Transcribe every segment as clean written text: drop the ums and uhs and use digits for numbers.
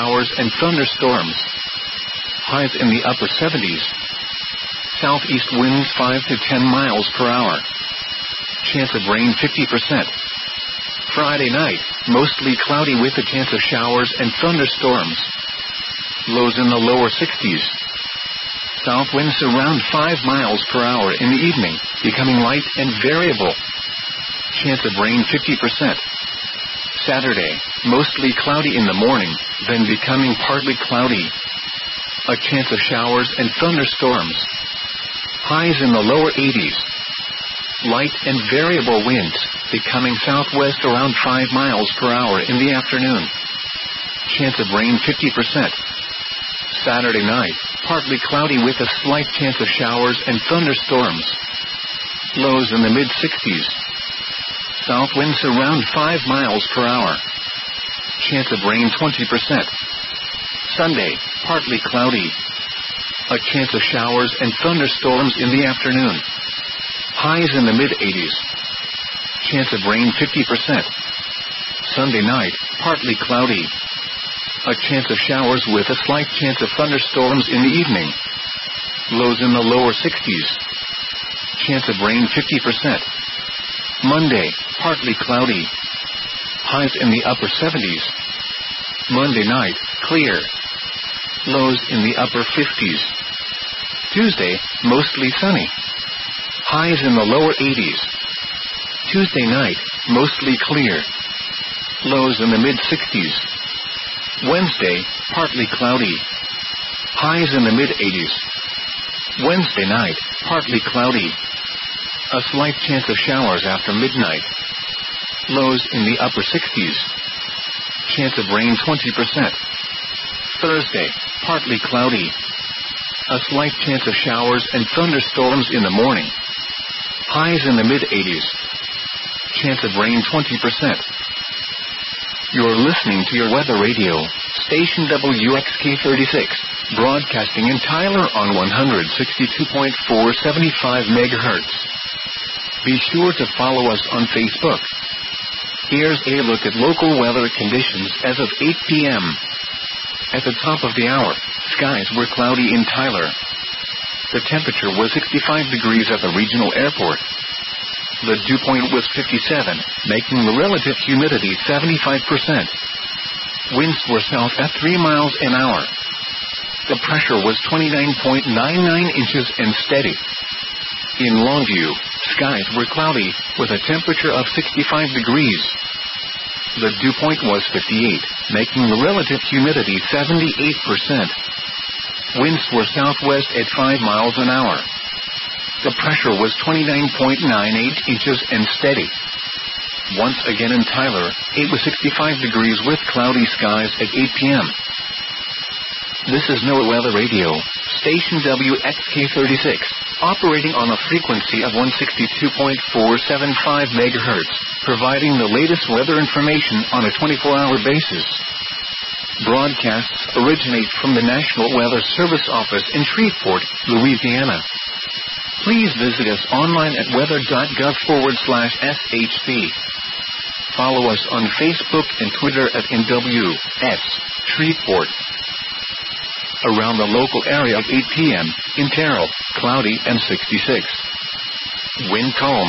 showers and thunderstorms. Highs in the upper 70s. Southeast winds 5 to 10 miles per hour. Chance of rain 50%. Friday night, mostly cloudy with a chance of showers and thunderstorms. Lows in the lower 60s. South winds around 5 miles per hour in the evening, becoming light and variable. Chance of rain 50%. Saturday, mostly cloudy in the morning, then becoming partly cloudy. A chance of showers and thunderstorms. Highs in the lower 80s. Light and variable winds, becoming southwest around 5 miles per hour in the afternoon. Chance of rain 50%. Saturday night, partly cloudy with a slight chance of showers and thunderstorms. Lows in the mid-60s. South winds around 5 miles per hour. Chance of rain 20%. Sunday, partly cloudy. A chance of showers and thunderstorms in the afternoon. Highs in the mid-80s. Chance of rain 50%. Sunday night, partly cloudy. A chance of showers with a slight chance of thunderstorms in the evening. Lows in the lower 60s. Chance of rain 50%. Monday, partly cloudy. Highs in the upper 70s. Monday night, clear. Lows in the upper 50s. Tuesday, mostly sunny. Highs in the lower 80s. Tuesday night, mostly clear. Lows in the mid-60s. Wednesday, partly cloudy. Highs in the mid-80s. Wednesday night, partly cloudy. A slight chance of showers after midnight. Lows in the upper 60s. Chance of rain 20%. Thursday, partly cloudy. A slight chance of showers and thunderstorms in the morning. Highs in the mid-80s. Chance of rain 20%. You're listening to your weather radio, station WXK36, broadcasting in Tyler on 162.475 MHz. Be sure to follow us on Facebook. Here's a look at local weather conditions as of 8 p.m. At the top of the hour, skies were cloudy in Tyler. The temperature was 65 degrees at the regional airport. The dew point was 57, making the relative humidity 75%. Winds were south at 3 miles an hour. The pressure was 29.99 inches and steady. In Longview, skies were cloudy, with a temperature of 65 degrees. The dew point was 58, making the relative humidity 78%. Winds were southwest at 5 miles an hour. The pressure was 29.98 inches and steady. Once again in Tyler, it was 65 degrees with cloudy skies at 8 p.m. This is NOAA Weather Radio, station WXK36, operating on a frequency of 162.475 MHz, providing the latest weather information on a 24-hour basis. Broadcasts originate from the National Weather Service office in Shreveport, Louisiana. Please visit us online at weather.gov/SHC. Follow us on Facebook and Twitter at NWS Shreveport. Around the local area at 8 p.m., in Terrell, cloudy and 66. Wind calm.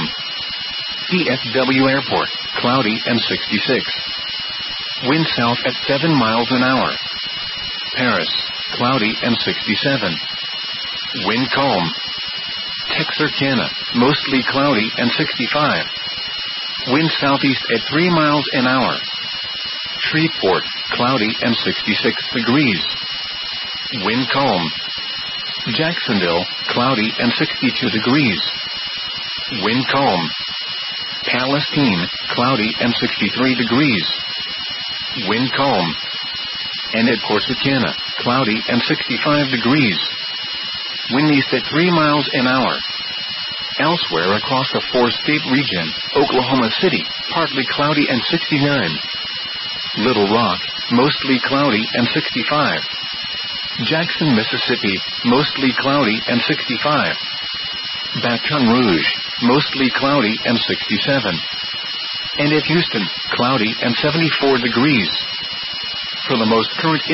DFW Airport, cloudy and 66. Wind south at 7 miles an hour. Paris, cloudy and 67. Wind calm. Texarkana, mostly cloudy and 65. Wind southeast at 3 miles an hour. Shreveport, cloudy and 66 degrees. Wind calm. Jacksonville, cloudy and 62 degrees. Wind calm. Palestine, cloudy and 63 degrees. Wind calm. And at Corsicana, cloudy and 65 degrees. Wind east at 3 miles an hour. Elsewhere across the 4-state region, Oklahoma City, partly cloudy and 69. Little Rock, mostly cloudy and 65. Jackson, Mississippi, mostly cloudy and 65. Baton Rouge, mostly cloudy and 67. And at Houston, cloudy and 74 degrees. For the most current